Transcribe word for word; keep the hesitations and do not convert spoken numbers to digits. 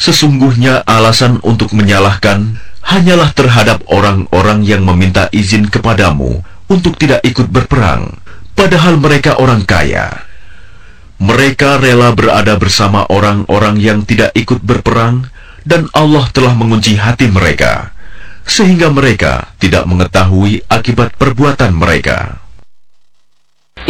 Sesungguhnya alasan untuk menyalahkan hanyalah terhadap orang-orang yang meminta izin kepadamu untuk tidak ikut berperang, padahal mereka orang kaya. Mereka rela berada bersama orang-orang yang tidak ikut berperang, dan Allah telah mengunci hati mereka, sehingga mereka tidak mengetahui akibat perbuatan mereka.